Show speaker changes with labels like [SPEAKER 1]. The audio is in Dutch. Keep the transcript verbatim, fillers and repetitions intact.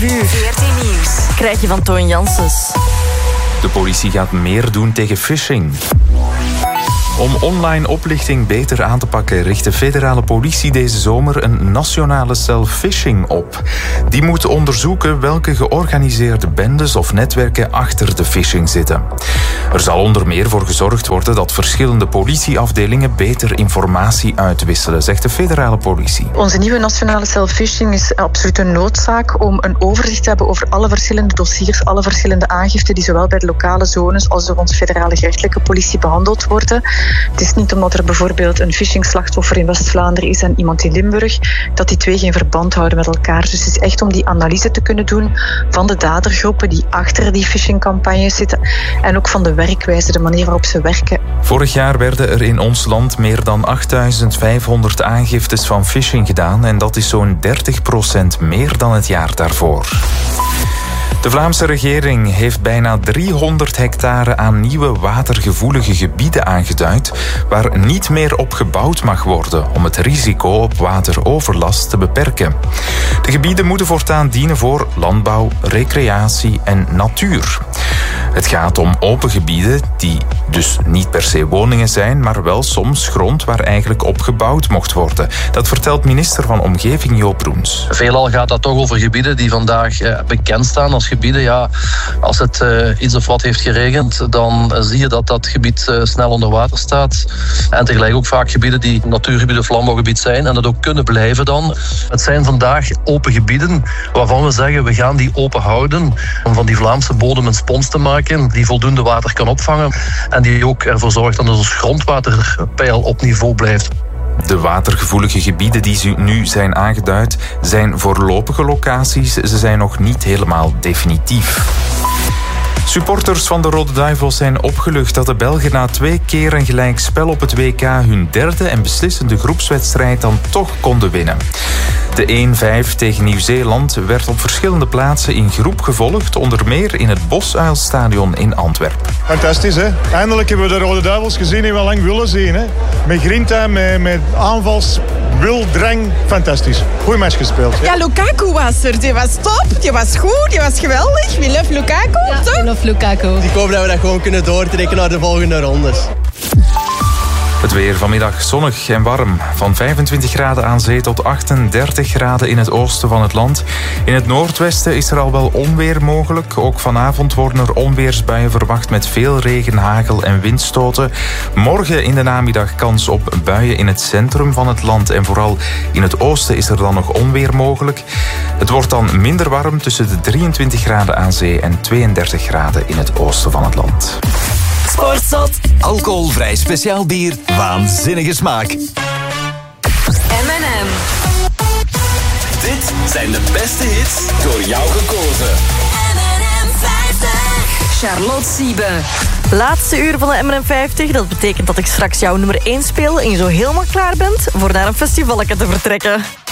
[SPEAKER 1] uur.
[SPEAKER 2] V R T Nieuws.
[SPEAKER 1] Krijg je van Toon Janssens.
[SPEAKER 3] De politie gaat meer doen tegen phishing. Om online oplichting beter aan te pakken richt de federale politie deze zomer een nationale cel phishing op. Die moet onderzoeken welke georganiseerde bendes of netwerken achter de phishing zitten. Er zal onder meer voor gezorgd worden dat verschillende politieafdelingen beter informatie uitwisselen, zegt de federale politie.
[SPEAKER 4] Onze nieuwe nationale cel phishing is absoluut een noodzaak om een overzicht te hebben over alle verschillende dossiers, alle verschillende aangiften die zowel bij de lokale zones als door onze federale gerechtelijke politie behandeld worden. Het is niet omdat er bijvoorbeeld een phishing-slachtoffer in West-Vlaanderen is en iemand in Limburg, dat die twee geen verband houden met elkaar. Dus het is echt om die analyse te kunnen doen van de dadergroepen die achter die phishing-campagnes zitten en ook van de werkwijze, de manier waarop ze werken.
[SPEAKER 3] Vorig jaar werden er in ons land meer dan achtduizend vijfhonderd aangiftes van phishing gedaan en dat is zo'n dertig procent meer dan het jaar daarvoor. De Vlaamse regering heeft bijna driehonderd hectare aan nieuwe watergevoelige gebieden aangeduid waar niet meer op gebouwd mag worden om het risico op wateroverlast te beperken. De gebieden moeten voortaan dienen voor landbouw, recreatie en natuur. Het gaat om open gebieden die dus niet per se woningen zijn, maar wel soms grond waar eigenlijk op gebouwd mocht worden. Dat vertelt minister van Omgeving Joop Roens.
[SPEAKER 5] Veelal gaat dat toch over gebieden die vandaag eh, bekend staan als gebieden. Ja, als het uh, iets of wat heeft geregend, dan uh, zie je dat dat gebied uh, snel onder water staat. En tegelijk ook vaak gebieden die natuurgebieden of landbouwgebied zijn en dat ook kunnen blijven dan. Het zijn vandaag open gebieden waarvan we zeggen we gaan die open houden om van die Vlaamse bodem een spons te maken die voldoende water kan opvangen en die ook ervoor zorgt dat ons grondwaterpeil op niveau blijft.
[SPEAKER 3] De watergevoelige gebieden die nu zijn aangeduid zijn voorlopige locaties. Ze zijn nog niet helemaal definitief. Supporters van de Rode Duivels zijn opgelucht dat de Belgen na twee keer een gelijk spel op het W K hun derde en beslissende groepswedstrijd dan toch konden winnen. De één vijf tegen Nieuw-Zeeland werd op verschillende plaatsen in groep gevolgd, onder meer in het Bosuilstadion in Antwerpen.
[SPEAKER 6] Fantastisch, hè? Eindelijk hebben we de Rode Duivels gezien die we lang willen zien. Hè? Met grinta, met, met aanvals, wil, drang. Fantastisch. Goeie match gespeeld.
[SPEAKER 7] Ja, Lukaku was er. Die was top, die was goed, die was geweldig. We love Lukaku,
[SPEAKER 8] ja,
[SPEAKER 7] toch?
[SPEAKER 8] We love Lukaku.
[SPEAKER 9] Ik hoop dat we dat gewoon kunnen doortrekken naar de volgende rondes.
[SPEAKER 3] Het weer vanmiddag zonnig en warm. Van vijfentwintig graden aan zee tot achtendertig graden in het oosten van het land. In het noordwesten is er al wel onweer mogelijk. Ook vanavond worden er onweersbuien verwacht met veel regen, hagel en windstoten. Morgen in de namiddag kans op buien in het centrum van het land. En vooral in het oosten is er dan nog onweer mogelijk. Het wordt dan minder warm tussen de drieëntwintig graden aan zee en tweeëndertig graden in het oosten van het land.
[SPEAKER 2] Sportzot.
[SPEAKER 10] Alcoholvrij speciaal bier, waanzinnige smaak.
[SPEAKER 2] M en M.
[SPEAKER 10] Dit zijn de beste hits door jou gekozen.
[SPEAKER 2] M en M vijftig. Charlotte Siebe.
[SPEAKER 1] Laatste uur van de M en M vijftig. Dat betekent dat ik straks jouw nummer één speel en je zo helemaal klaar bent voor naar een festivaletje te vertrekken.